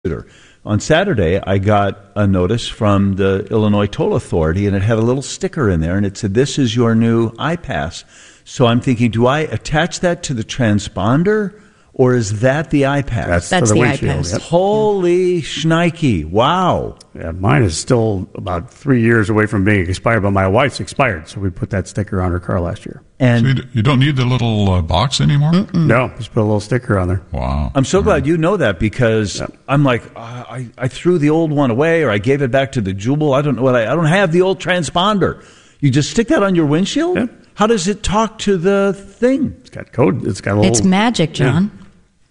On Saturday, I got a notice from the Illinois Toll Authority, and it had a little sticker in there, and it said, "This is your new iPass." So I'm thinking, do I attach that to the transponder, or is that the iPass? That's the iPass. Yep. Holy shnikey. Wow. Yeah, mine is still about 3 years away from being expired, but my wife's expired, so we put that sticker on her car last year. And so you don't need the little box anymore? No, just put a little sticker on there. Wow. I'm so glad you know that, because I'm like, I threw the old one away, or I gave it back to the Jubal. I don't know what I don't have the old transponder. You just stick that on your windshield? Yeah. How does it talk to the thing? It's got code. It's got a little... It's magic, John. Yeah.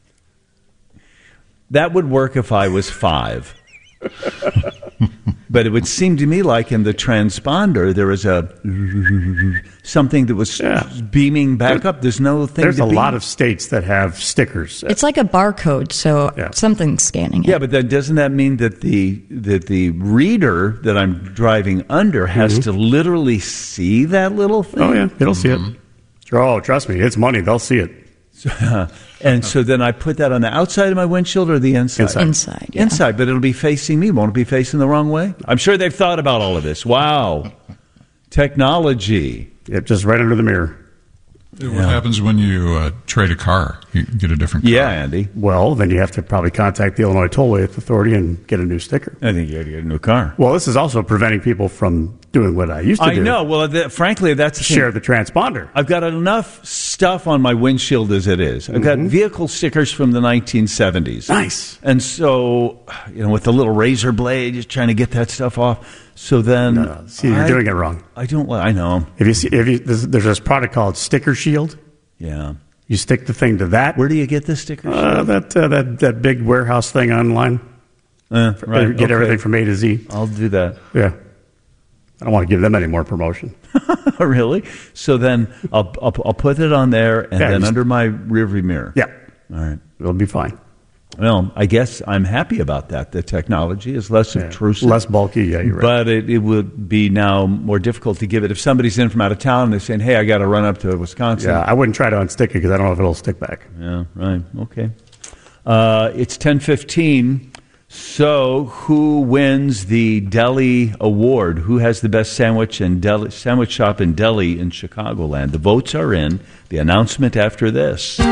That would work if I was 5. But it would seem to me like in the transponder there was something that was beaming back up. There's no thing. There's to a beam. lot of states that have stickers. It's like a barcode, so something's scanning it. Yeah, but then doesn't that mean that the reader that I'm driving under has to literally see that little thing? Oh, yeah. It'll see it. Oh, trust me. It's money. They'll see it. So then I put that on the outside of my windshield or the inside? Inside. Yeah. Inside, but it'll be facing me. Won't it be facing the wrong way? I'm sure they've thought about all of this. Wow. Technology. Yep, just right under the mirror. What happens when you trade a car? You get a different car. Yeah, Andy. Well, then you have to probably contact the Illinois Tollway Authority and get a new sticker. I think you got to get a new car. Well, this is also preventing people from doing what I used to do. I know. Well, frankly, that's the share thing. the transponder. I've got enough stuff on my windshield as it is. I've got vehicle stickers from the 1970s. Nice. And so, with the little razor blade, just trying to get that stuff off. So then, you're doing it wrong. I know. There's this product called Sticker Shield. Yeah. You stick the thing to that. Where do you get the sticker shield? That big warehouse thing online. Right. Get everything from A to Z. I'll do that. Yeah. I don't want to give them any more promotion. Really? So then I'll put it on there and then under my rearview mirror. Yeah. All right. It'll be fine. Well, I guess I'm happy about that. The technology is less obtrusive. Less bulky, yeah, you're right. But it would be now more difficult to give it. If somebody's in from out of town and they're saying, hey, I got to run up to Wisconsin. Yeah, I wouldn't try to unstick it because I don't know if it'll stick back. Yeah, right. Okay. It's 10:15. So who wins the Deli Award? Who has the best sandwich shop and deli in Chicagoland? The votes are in. The announcement after this.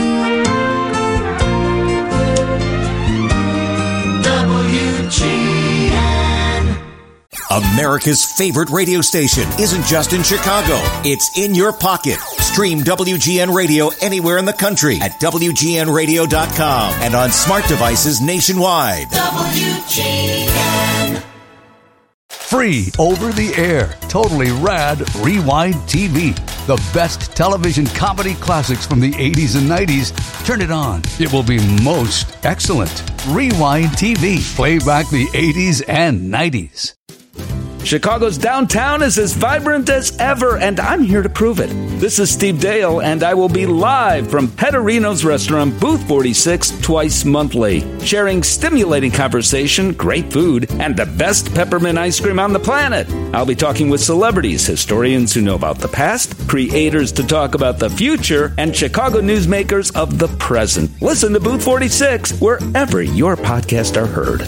America's favorite radio station isn't just in Chicago. It's in your pocket. Stream WGN Radio anywhere in the country at WGNradio.com and on smart devices nationwide. WGN. Free over the air. Totally rad Rewind TV. The best television comedy classics from the 80s and 90s. Turn it on. It will be most excellent. Rewind TV. Play back the 80s and 90s. Chicago's downtown is as vibrant as ever, and I'm here to prove it. This is Steve Dale, and I will be live from Pedorino's restaurant, Booth 46, twice monthly, sharing stimulating conversation, great food, and the best peppermint ice cream on the planet. I'll be talking with celebrities, historians who know about the past, creators to talk about the future, and Chicago newsmakers of the present. Listen to Booth 46 wherever your podcasts are heard.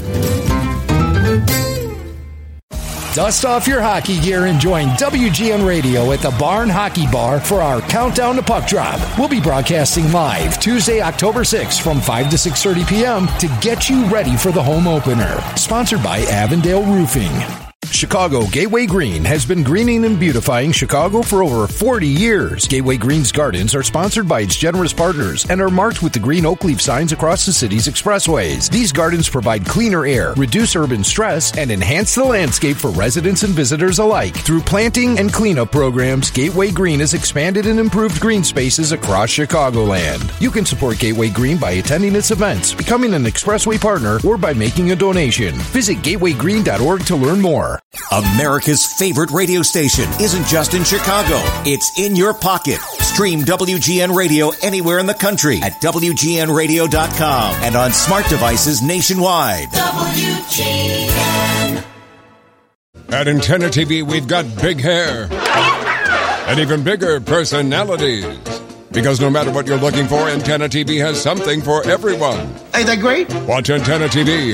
Dust off your hockey gear and join WGN Radio at the Barn Hockey Bar for our Countdown to Puck Drop. We'll be broadcasting live Tuesday, October 6th from 5 to 6:30 p.m. to get you ready for the home opener. Sponsored by Avondale Roofing. Chicago Gateway Green has been greening and beautifying Chicago for over 40 years. Gateway Green's gardens are sponsored by its generous partners and are marked with the green oak leaf signs across the city's expressways. These gardens provide cleaner air, reduce urban stress, and enhance the landscape for residents and visitors alike. Through planting and cleanup programs, Gateway Green has expanded and improved green spaces across Chicagoland. You can support Gateway Green by attending its events, becoming an expressway partner, or by making a donation. Visit gatewaygreen.org to learn more. America's favorite radio station isn't just in Chicago. It's in your pocket. Stream WGN Radio anywhere in the country at WGNradio.com and on smart devices nationwide. WGN. At Antenna TV, we've got big hair and even bigger personalities. Because no matter what you're looking for, Antenna TV has something for everyone. Ain't that great? Watch Antenna TV